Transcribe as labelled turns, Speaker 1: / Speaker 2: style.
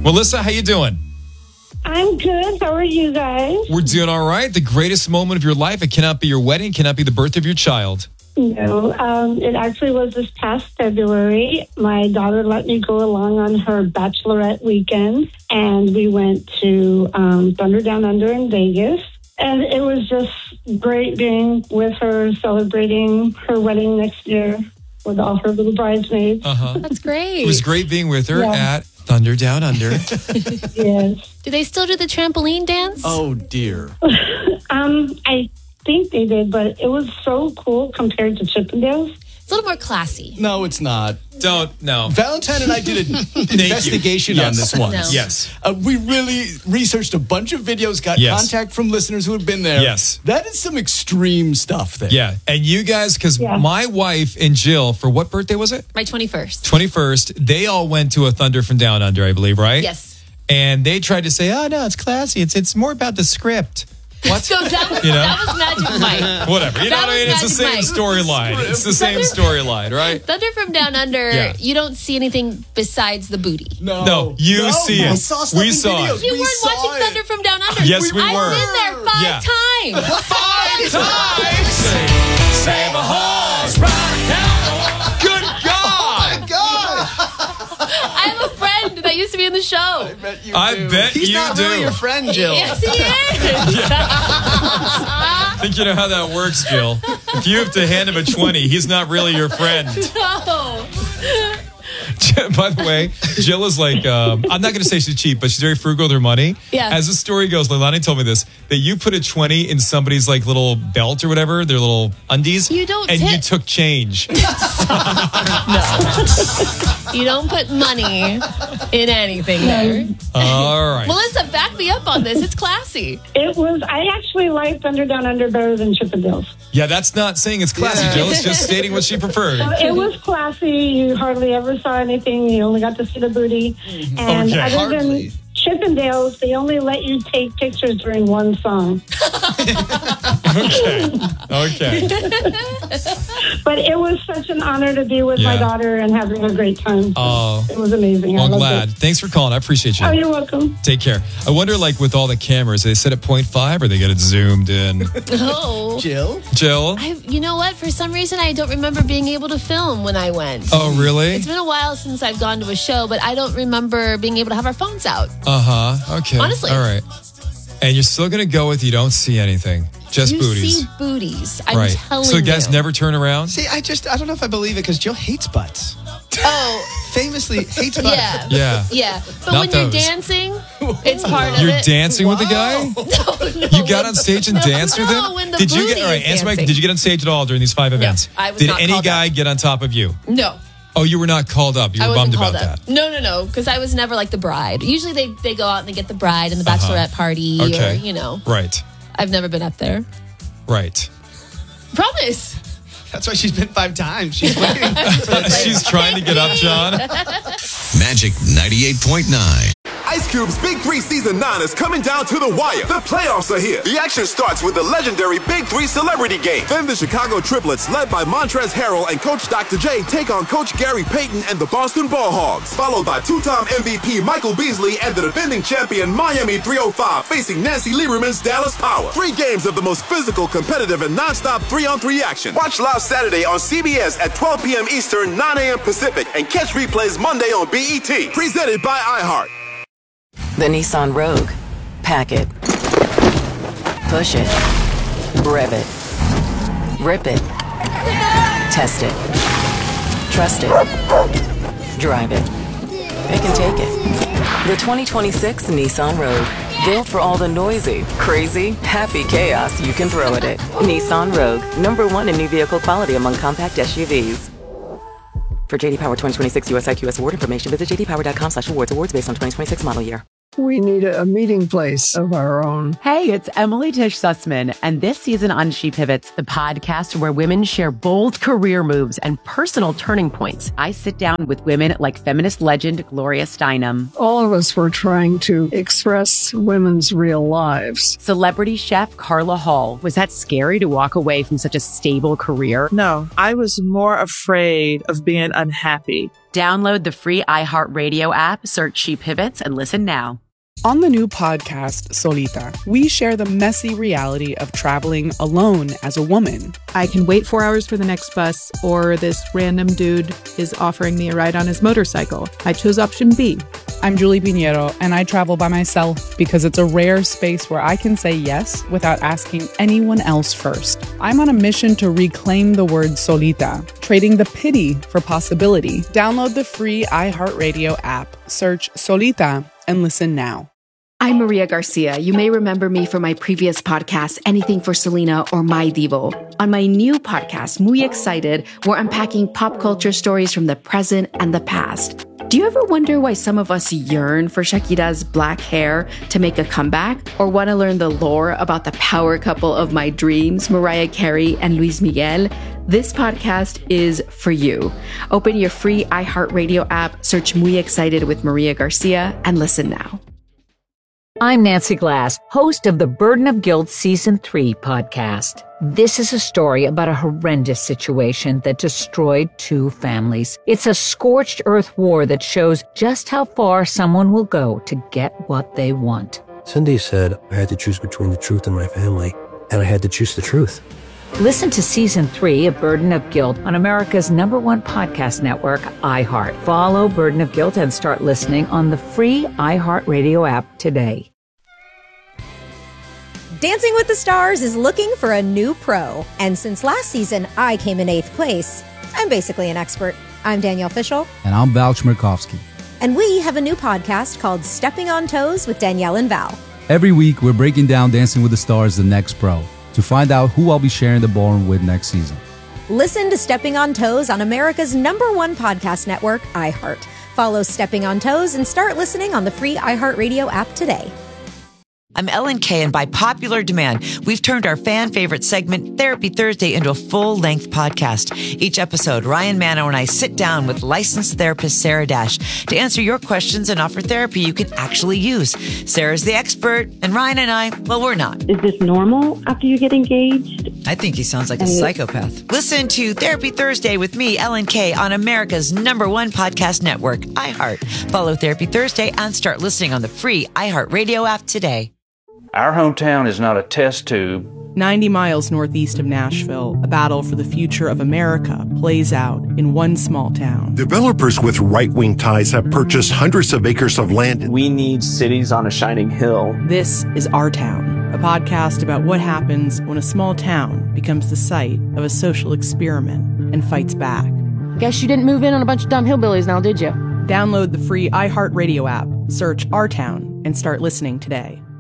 Speaker 1: Melissa, how you doing?
Speaker 2: I'm good. How are you guys?
Speaker 1: We're doing all right. The greatest moment of your life. It cannot be your wedding. It cannot be the birth of your child.
Speaker 2: No, it actually was this past February. My daughter let me go along on her bachelorette weekend, and we went to Thunder Down Under in Vegas. And it was just great being with her, celebrating her wedding next year with all her little bridesmaids.
Speaker 3: That's great.
Speaker 1: It was great being with her at Thunder Down Under.
Speaker 2: Yes.
Speaker 3: Do they still do the trampoline dance?
Speaker 4: Oh, dear.
Speaker 2: I think they did, but it was so cool compared to Chippendales.
Speaker 3: It's a little more classy.
Speaker 4: No, it's not.
Speaker 1: No.
Speaker 4: Valentine and I did an investigation on this one.
Speaker 3: No.
Speaker 1: Yes.
Speaker 4: We really researched a bunch of videos, got contact from listeners who had been there.
Speaker 1: Yes.
Speaker 4: That is some extreme stuff there.
Speaker 1: Yeah. And you guys, because my wife and Jill, for what birthday was it?
Speaker 3: My 21st.
Speaker 1: 21st. They all went to a Thunder from Down Under, I believe, right?
Speaker 3: Yes.
Speaker 1: And they tried to say, oh, no, it's classy. It's more about the script. What?
Speaker 3: So that was Magic Mike.
Speaker 1: Whatever. You know what I mean? It's the same storyline. It's the same storyline, right?
Speaker 3: Thunder from Down Under, you don't see anything besides the booty.
Speaker 1: No, you see it.
Speaker 4: We saw stuff in videos.
Speaker 3: You weren't watching Thunder from Down Under.
Speaker 1: Yes, we were.
Speaker 3: I've been there 5 times.
Speaker 1: 5 times! Save a horse, ride down. Good God!
Speaker 3: I have a friend that used to be in the show.
Speaker 4: I bet you
Speaker 1: He's
Speaker 4: do.
Speaker 1: not
Speaker 4: Really your friend, Jill.
Speaker 3: Yes, he is.
Speaker 1: I think you know how that works, Jill. If you have to hand him a 20, he's not really your friend.
Speaker 3: No.
Speaker 1: By the way, Jill is like, I'm not going to say she's cheap, but she's very frugal with her money.
Speaker 3: Yeah.
Speaker 1: As the story goes, Leilani told me this, that you put a 20 in somebody's like little belt or whatever, their little undies.
Speaker 3: You don't
Speaker 1: and you took change.
Speaker 3: You don't put money in anything there.
Speaker 1: All right.
Speaker 3: Melissa, back me up on this. It's classy.
Speaker 2: I actually liked Thunder Down Under better than Chippendales.
Speaker 1: Yeah, that's not saying it's classy, Jill. It's just stating what she preferred.
Speaker 2: It was classy. You hardly ever saw anything. You only got to see the booty. And other than Chippendales, they only let you take pictures during one song.
Speaker 1: Okay.
Speaker 2: But it was such an honor to be with my daughter and having a great time.
Speaker 1: Oh.
Speaker 2: It was amazing.
Speaker 1: Well, I'm glad. Thanks for calling. I appreciate you.
Speaker 2: Oh, you're welcome.
Speaker 1: Take care. I wonder, like, with all the cameras, they set at 0.5 or they get it zoomed in?
Speaker 3: Oh.
Speaker 4: Jill?
Speaker 3: You know what? For some reason, I don't remember being able to film when I went.
Speaker 1: Oh, really?
Speaker 3: It's been a while since I've gone to a show, but I don't remember being able to have our phones out.
Speaker 1: Okay.
Speaker 3: Honestly.
Speaker 1: All right. And you're still going to go with you don't see anything. Just booties.
Speaker 3: See booties. I'm telling you.
Speaker 1: So guys never turn around?
Speaker 4: See, I don't know if I believe it because Jill hates butts.
Speaker 3: Oh.
Speaker 4: Famously hates butts.
Speaker 3: Yeah. But
Speaker 1: Not
Speaker 3: when
Speaker 1: those.
Speaker 3: you're dancing, it's part of
Speaker 1: You're
Speaker 3: it.
Speaker 1: dancing with the guy?
Speaker 3: No.
Speaker 1: You got on stage and danced with him?
Speaker 3: When the
Speaker 1: Did you
Speaker 3: booty
Speaker 1: get all right?
Speaker 3: is
Speaker 1: Answer my.
Speaker 3: dancing.
Speaker 1: Did you get on stage at all during these 5 events?
Speaker 3: I was
Speaker 1: Did
Speaker 3: not
Speaker 1: any
Speaker 3: called
Speaker 1: guy
Speaker 3: up.
Speaker 1: get on top of you?
Speaker 3: No.
Speaker 1: Oh, you were not called up. You
Speaker 3: I
Speaker 1: were
Speaker 3: wasn't
Speaker 1: bummed
Speaker 3: called
Speaker 1: about
Speaker 3: up.
Speaker 1: that.
Speaker 3: No, because I was never like the bride. Usually they go out and they get the bride and the bachelorette party
Speaker 1: Okay.
Speaker 3: or,
Speaker 1: Right.
Speaker 3: I've never been up there.
Speaker 1: Right.
Speaker 3: Promise.
Speaker 4: That's why she's been 5 times. She's waiting.
Speaker 1: She's trying to get up, John.
Speaker 5: Magic 98.9.
Speaker 6: Ice Cube's Big 3 Season 9 is coming down to the wire. The playoffs are here. The action starts with the legendary Big 3 Celebrity Game. Then the Chicago Triplets, led by Montrezl Harrell and Coach Dr. J, take on Coach Gary Payton and the Boston Ball Hogs. Followed by two-time MVP Michael Beasley and the defending champion Miami 305 facing Nancy Lieberman's Dallas Power. 3 games of the most physical, competitive, and non-stop 3-on-3 action. Watch live Saturday on CBS at 12 p.m. Eastern, 9 a.m. Pacific, and catch replays Monday on BET. Presented by iHeart.
Speaker 7: The Nissan Rogue. Pack it. Push it. Rev it. Rip it. Test it. Trust it. Drive it. It can take it. The 2026 Nissan Rogue. Built for all the noisy, crazy, happy chaos you can throw at it. Nissan Rogue. #1 in new vehicle quality among compact SUVs. For JD Power 2026 US IQS award information, visit jdpower.com/awards. Awards based on 2026 model year.
Speaker 8: We need a meeting place of our own.
Speaker 9: Hey, it's Emily Tish Sussman, and this season on She Pivots, the podcast where women share bold career moves and personal turning points. I sit down with women like feminist legend Gloria Steinem.
Speaker 8: All all of us were trying to express women's real lives.
Speaker 9: Celebrity chef Carla Hall. Was that scary to walk away from such a stable career?
Speaker 10: No, I was more afraid of being unhappy.
Speaker 9: Download the free iHeartRadio app, search She Pivots, and listen now.
Speaker 11: On the new podcast, Solita, we share the messy reality of traveling alone as a woman.
Speaker 12: I can wait 4 hours for the next bus, or this random dude is offering me a ride on his motorcycle. I chose option B.
Speaker 11: I'm Julie Pinheiro, and I travel by myself because it's a rare space where I can say yes without asking anyone else first. I'm on a mission to reclaim the word solita, trading the pity for possibility. Download the free iHeartRadio app, search Solita, and listen now.
Speaker 13: I'm Maria Garcia. You may remember me from my previous podcast, Anything for Selena or My Divo. On my new podcast, Muy Excited, we're unpacking pop culture stories from the present and the past. Do you ever wonder why some of us yearn for Shakira's black hair to make a comeback? Or want to learn the lore about the power couple of my dreams, Mariah Carey and Luis Miguel? This podcast is for you. Open your free iHeartRadio app, search Muy Excited with Maria Garcia, and listen now.
Speaker 14: I'm Nancy Glass, host of the Burden of Guilt Season 3 podcast. This is a story about a horrendous situation that destroyed 2 families. It's a scorched earth war that shows just how far someone will go to get what they want.
Speaker 15: Cindy said I had to choose between the truth and my family, and I had to choose the truth.
Speaker 14: Listen to Season 3 of Burden of Guilt on America's #1 podcast network, iHeart. Follow Burden of Guilt and start listening on the free iHeartRadio app today.
Speaker 16: Dancing with the Stars is looking for a new pro. And since last season, I came in 8th place. I'm basically an expert. I'm Danielle Fishel.
Speaker 17: And I'm Val Chmerkovskiy.
Speaker 16: And we have a new podcast called Stepping on Toes with Danielle and Val.
Speaker 17: Every week, we're breaking down Dancing with the Stars, the next pro, to find out who I'll be sharing the ballroom with next season.
Speaker 16: Listen to Stepping on Toes on America's #1 podcast network, iHeart. Follow Stepping on Toes and start listening on the free iHeartRadio app today.
Speaker 18: I'm Ellen Kay, and by popular demand, we've turned our fan favorite segment, Therapy Thursday, into a full-length podcast. Each episode, Ryan Manno and I sit down with licensed therapist Sarah Dash to answer your questions and offer therapy you can actually use. Sarah's the expert, and Ryan and I, well, we're not.
Speaker 19: Is this normal after you get engaged?
Speaker 18: I think he sounds like a psychopath. Listen to Therapy Thursday with me, Ellen Kay, on America's #1 podcast network, iHeart. Follow Therapy Thursday and start listening on the free iHeartRadio app today.
Speaker 20: Our hometown is not a test tube.
Speaker 11: 90 miles northeast of Nashville, a battle for the future of America plays out in one small town.
Speaker 21: Developers with right-wing ties have purchased hundreds of acres of land.
Speaker 22: We need cities on a shining hill.
Speaker 11: This is Our Town, a podcast about what happens when a small town becomes the site of a social experiment and fights back.
Speaker 23: Guess you didn't move in on a bunch of dumb hillbillies now, did you?
Speaker 11: Download the free iHeartRadio app, search Our Town, and start listening today.